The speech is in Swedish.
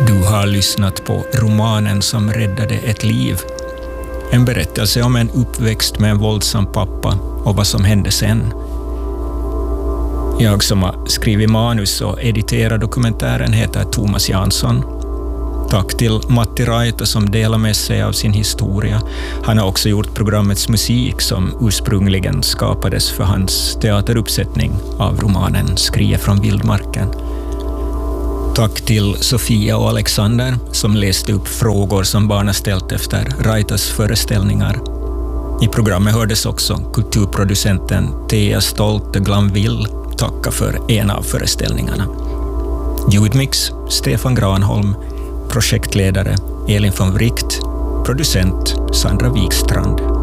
Du har lyssnat på romanen som räddade ett liv. En berättelse om en uppväxt med en våldsam pappa och vad som hände sen. Jag som har skrivit manus och editerat dokumentären heter Thomas Jansson. Tack till Matti Raita som delar med sig av sin historia. Han har också gjort programmets musik som ursprungligen skapades för hans teateruppsättning av romanen Skrie från vildmarken. Tack till Sofia och Alexander som läste upp frågor som barnen ställt efter Raitas föreställningar. I programmet hördes också kulturproducenten Thea Stolte Glanvill tacka för en av föreställningarna. Ljudmix Stefan Granholm, projektledare Elin von Wright, producent Sandra Wikstrand.